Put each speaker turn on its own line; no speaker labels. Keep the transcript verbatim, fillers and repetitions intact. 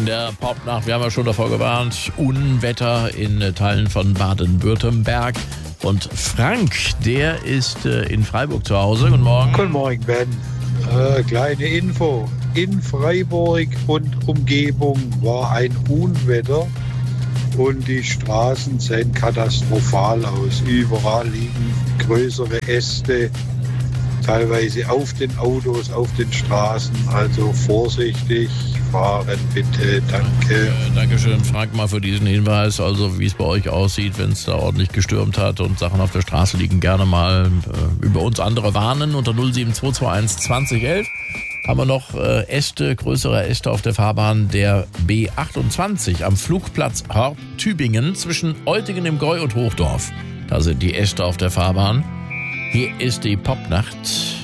der Popnacht. Wir haben ja schon davor gewarnt, Unwetter in Teilen von Baden-Württemberg. Und Frank, der ist äh, in Freiburg zu Hause. Guten Morgen.
Guten Morgen, Ben. Äh, kleine Info. In Freiburg und Umgebung war ein Unwetter und die Straßen sehen katastrophal aus. Überall liegen größere Äste, teilweise auf den Autos, auf den Straßen. Also vorsichtig fahren, bitte. Danke.
Äh, Dankeschön, Frank, mal für diesen Hinweis. Also wie es bei euch aussieht, wenn es da ordentlich gestürmt hat und Sachen auf der Straße liegen, gerne mal äh, über uns andere warnen. Unter null sieben zwei zwei eins zwanzig elf haben wir noch äh, Äste, größere Äste auf der Fahrbahn der B achtundzwanzig am Flugplatz Horb-Tübingen zwischen Eutingen im Gäu und Hochdorf. Da sind die Äste auf der Fahrbahn. Hier ist die Popnacht.